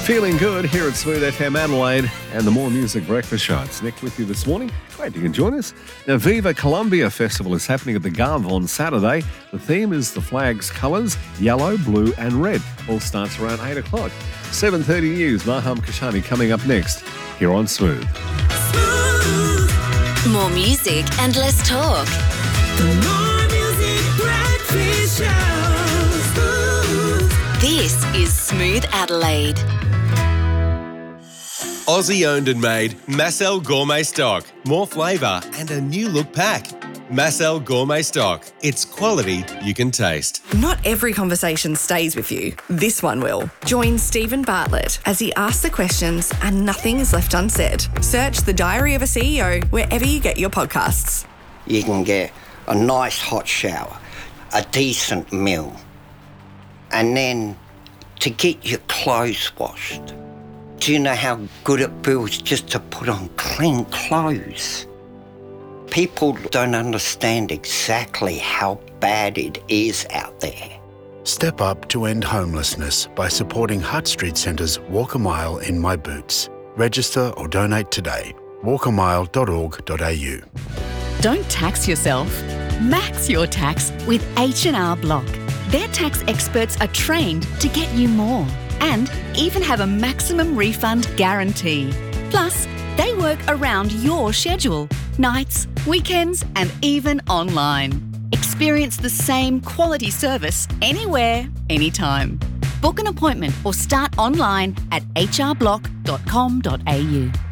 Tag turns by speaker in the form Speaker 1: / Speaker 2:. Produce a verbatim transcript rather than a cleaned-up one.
Speaker 1: Feeling good here at Smooth F M Adelaide and the More Music Breakfast Show. It's Nick with you this morning. Great you can join us. Now, Viva Colombia Festival is happening at the Gov on Saturday. The theme is the flag's colours, yellow, blue and red. All starts around eight o'clock. seven thirty news, Maham Kashani coming up next here on Smooth.
Speaker 2: Smooth. More music and less talk. The More Music Breakfast Show. Smooth. This is Smooth Adelaide.
Speaker 3: Aussie-owned and made Massel Gourmet Stock. More flavour and a new look pack. Massel Gourmet Stock. It's quality you can taste.
Speaker 4: Not every conversation stays with you. This one will. Join Stephen Bartlett as he asks the questions and nothing is left unsaid. Search The Diary of a C E O wherever you get your podcasts.
Speaker 5: You can get a nice hot shower, a decent meal, and then to get your clothes washed. Do you know how good it feels just to put on clean clothes? People don't understand exactly how bad it is out there.
Speaker 6: Step up to end homelessness by supporting Hutt Street Centre's Walk a Mile in My Boots. Register or donate today. walk a mile dot org dot a u.
Speaker 7: Don't tax yourself. Max your tax with H and R Block. Their tax experts are trained to get you more and even have a maximum refund guarantee. Plus, they work around your schedule, nights, weekends and even online. Experience the same quality service anywhere, anytime. Book an appointment or start online at h r block dot com dot a u.